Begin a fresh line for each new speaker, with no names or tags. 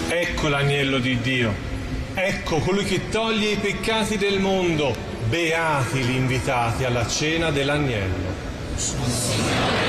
Ecco l'agnello di Dio, ecco colui che toglie i peccati del mondo. Beati gli invitati alla cena dell'agnello.